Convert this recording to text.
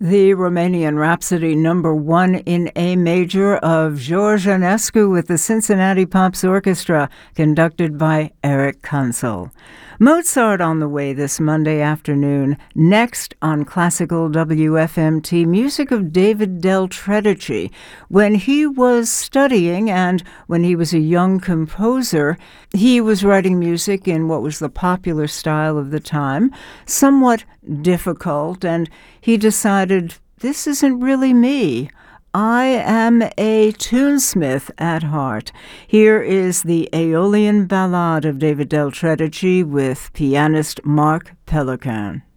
The Romanian Rhapsody #1 in A major of George Enescu with the Cincinnati Pops Orchestra, conducted by Eric Kunzel. Mozart on the way this Monday afternoon. Next on Classical WFMT, music of David Del Tredici. When he was studying and when he was a young composer, he was writing music in what was the popular style of the time, somewhat difficult, and he decided, this isn't really me. I am a tunesmith at heart. Here is the Aeolian Ballade of David Del Tredici with pianist Mark Pelican.